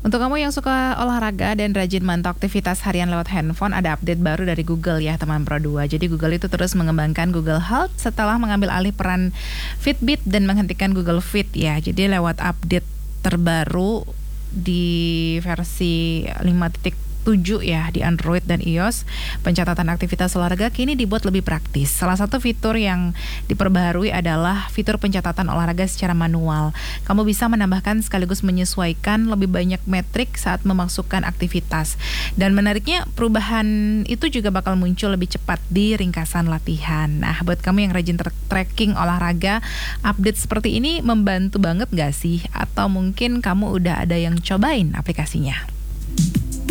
Untuk kamu yang suka olahraga dan rajin mantau aktivitas harian lewat handphone, ada update baru dari Google ya teman Pro 2. Jadi Google itu terus mengembangkan Google Health setelah mengambil alih peran Fitbit dan menghentikan Google Fit ya. Jadi lewat update terbaru di versi 5.7 ya di Android dan iOS, pencatatan aktivitas olahraga kini dibuat lebih praktis. Salah satu fitur yang diperbaharui adalah fitur pencatatan olahraga secara manual. Kamu bisa menambahkan sekaligus menyesuaikan lebih banyak metrik saat memasukkan aktivitas. Dan menariknya, perubahan itu juga bakal muncul lebih cepat di ringkasan latihan. Nah, buat kamu yang rajin tracking olahraga, update seperti ini membantu banget gak sih? Atau mungkin kamu udah ada yang cobain aplikasinya?